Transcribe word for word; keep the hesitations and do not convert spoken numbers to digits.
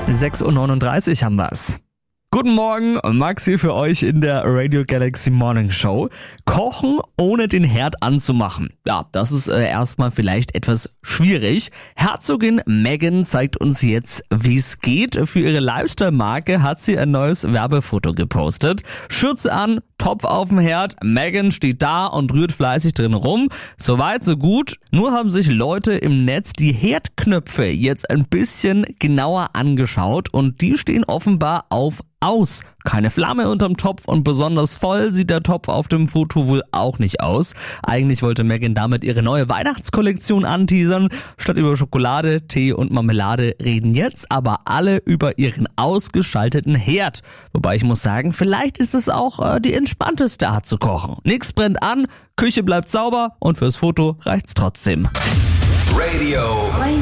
sechs Uhr neununddreißig haben wir's. Guten Morgen, Max hier für euch in der Radio Galaxy Morning Show. Kochen ohne den Herd anzumachen. Ja, das ist äh, erstmal vielleicht etwas schwierig. Herzogin Meghan zeigt uns jetzt, wie es geht. Für ihre Lifestyle-Marke hat sie ein neues Werbefoto gepostet. Schürze an, Topf auf dem Herd, Meghan steht da und rührt fleißig drin rum. Soweit, so gut. Nur haben sich Leute im Netz die Herdknöpfe jetzt ein bisschen genauer angeschaut und die stehen offenbar auf aus. Keine Flamme unterm Topf und besonders voll sieht der Topf auf dem Foto wohl auch nicht aus. Eigentlich wollte Meghan damit ihre neue Weihnachtskollektion anteasern. Statt über Schokolade, Tee und Marmelade reden jetzt aber alle über ihren ausgeschalteten Herd. Wobei ich muss sagen, vielleicht ist es auch äh, die entspannteste Art zu kochen. Nix brennt an, Küche bleibt sauber und fürs Foto reicht's trotzdem. Radio